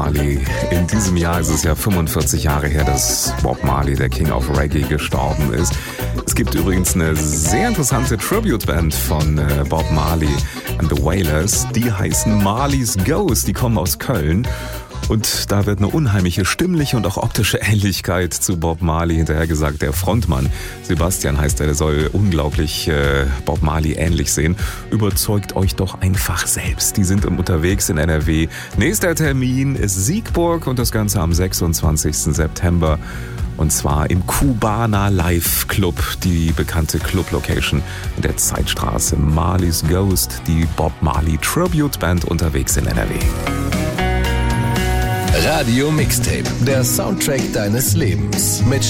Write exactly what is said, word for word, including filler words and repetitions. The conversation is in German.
Marley. In diesem Jahr ist es ja fünfundvierzig Jahre her, dass Bob Marley, der King of Reggae, gestorben ist. Es gibt übrigens eine sehr interessante Tribute-Band von äh, Bob Marley and the Wailers. Die heißen Marley's Ghost. Die kommen aus Köln. Und da wird eine unheimliche stimmliche und auch optische Ähnlichkeit zu Bob Marley hinterhergesagt. Der Frontmann, Sebastian heißt er, der soll unglaublich äh, Bob Marley ähnlich sehen. Überzeugt euch doch einfach selbst. Die sind unterwegs in N R W. Nächster Termin ist Siegburg und das Ganze am sechsundzwanzigsten September. Und zwar im Cubana Live Club, die bekannte Club-Location in der Zeitstraße. Marley's Ghost, die Bob Marley Tribute Band unterwegs in N R W. Radio Mixtape, der Soundtrack deines Lebens mit